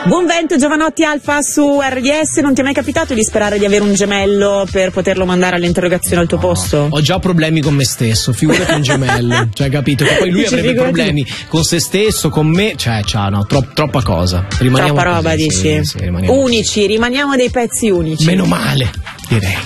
Buon vento, Giovanotti Alfa su RDS. Non ti è mai capitato di sperare di avere un gemello per poterlo mandare all'interrogazione al tuo posto? Ho già problemi con me stesso, figurati un gemello. Cioè, capito? Che poi lui avrebbe problemi con se stesso, con me. Cioè, no, troppa cosa. Rimaniamo troppa roba, così, dici? sì, rimaniamo unici, rimaniamo dei pezzi unici. Meno male, direi.